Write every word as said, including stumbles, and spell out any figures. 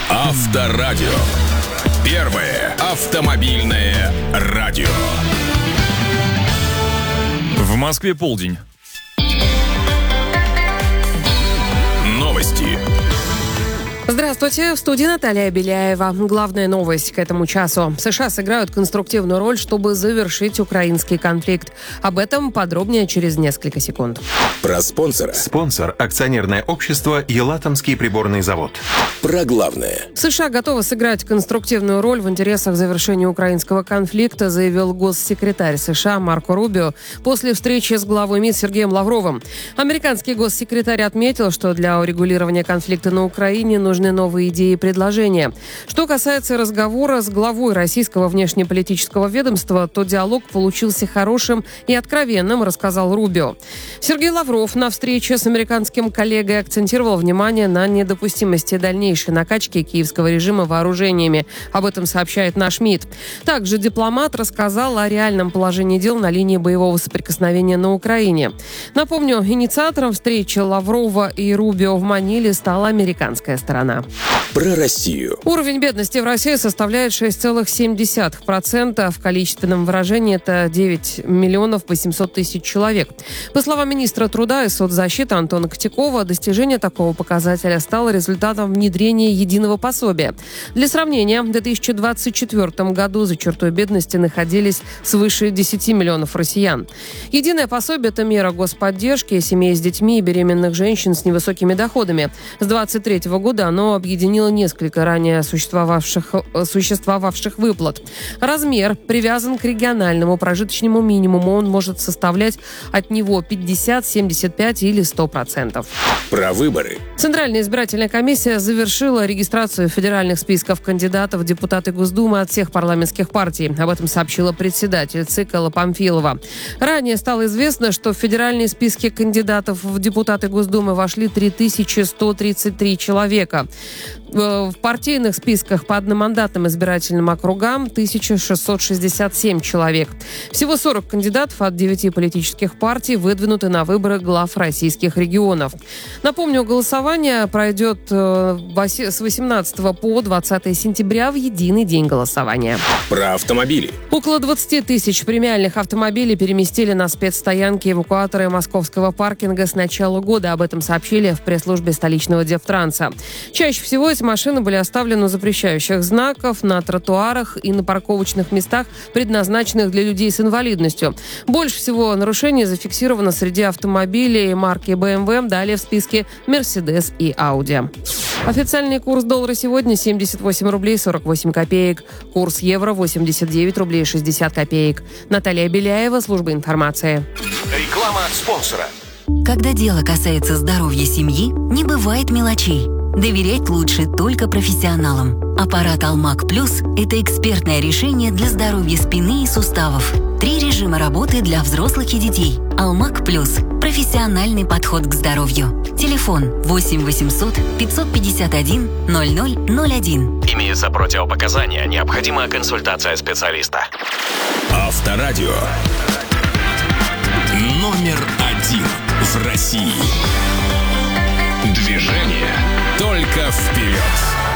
Авторадио. Первое автомобильное радио. В Москве полдень. Новости. Здравствуйте, в студии Наталья Беляева. Главная новость к этому часу. США сыграют конструктивную роль, чтобы завершить украинский конфликт. Об этом подробнее через несколько секунд. Про спонсора. Спонсор – акционерное общество «Елатомский приборный завод». Про главное. США готовы сыграть конструктивную роль в интересах завершения украинского конфликта, заявил госсекретарь США Марко Рубио после встречи с главой МИД Сергеем Лавровым. Американский госсекретарь отметил, что для урегулирования конфликта на Украине нужны новые идеи и предложения. Что касается разговора с главой российского внешнеполитического ведомства, то диалог получился хорошим и откровенным, рассказал Рубио. Сергей Лавров на встрече с американским коллегой акцентировал внимание на недопустимости дальнейшей накачки киевского режима вооружениями. Об этом сообщает наш МИД. Также дипломат рассказал о реальном положении дел на линии боевого соприкосновения на Украине. Напомню, инициатором встречи Лаврова и Рубио в Маниле стала американская сторона. Про Россию. Уровень бедности в России составляет шесть целых семь десятых процента. В количественном выражении это девять миллионов восемьсот тысяч человек. По словам министра труда и соцзащиты Антона Котякова, достижение такого показателя стало результатом внедрения единого пособия. Для сравнения, в две тысячи двадцать четвёртом году за чертой бедности находились свыше десяти миллионов россиян. Единое пособие – это мера господдержки семей с детьми и беременных женщин с невысокими доходами. С двадцать третьего года оно объединило несколько ранее существовавших, существовавших выплат. Размер привязан к региональному прожиточному минимуму. Он может составлять от него пятьдесят, семьдесят пять или сто процентов. Про выборы. Центральная избирательная комиссия завершила регистрацию федеральных списков кандидатов в депутаты Госдумы от всех парламентских партий. Об этом сообщила председатель ЦИК Алла Памфилова. Ранее стало известно, что в федеральные списки кандидатов в депутаты Госдумы вошли три тысячи сто тридцать три человека. В партийных списках по одномандатным избирательным округам тысяча шестьсот шестьдесят семь человек. Всего сорок кандидатов от девяти политических партий выдвинуты на выборы глав российских регионов. Напомню, голосование пройдет с восемнадцатого по двадцатое сентября в единый день голосования. Про автомобили. Около двадцати тысяч премиальных автомобилей переместили на спецстоянки эвакуаторы московского паркинга с начала года. Об этом сообщили в пресс-службе столичного Девтранса. Чаще всего эти машины были оставлены у запрещающих знаков, на тротуарах и на парковочных местах, предназначенных для людей с инвалидностью. Больше всего нарушений зафиксировано среди автомобилей марки бэ эм вэ, далее в списке Mercedes и Audi. Официальный курс доллара сегодня семьдесят восемь рублей сорок восемь копеек. Курс евро восемьдесят девять рублей шестьдесят копеек. Наталья Беляева, служба информации. Реклама спонсора. Когда дело касается здоровья семьи, не бывает мелочей. Доверять лучше только профессионалам. Аппарат Алмак Плюс – это экспертное решение для здоровья спины и суставов. Три режима работы для взрослых и детей. Алмак Плюс – профессиональный подход к здоровью. Телефон восемь восемьсот пятьсот пятьдесят один ноль ноль ноль один. Имеются противопоказания, необходима консультация специалиста. Авторадио. Номер один в России. Движение только вперед.